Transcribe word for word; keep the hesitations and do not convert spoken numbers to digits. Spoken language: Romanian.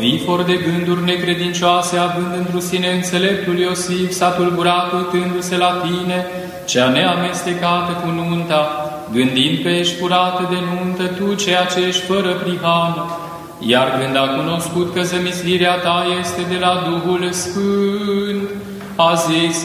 vifor de gânduri necredincioase, având într sine înțeleptul Iosif, s-a tulburat uitându-se la tine, cea neamestecată cu nunta, gândind că ești curată de nuntă, tu ceea ce ești fără prihană. Iar când a cunoscut că zămislirea ta este de la Duhul Sfânt, a zis: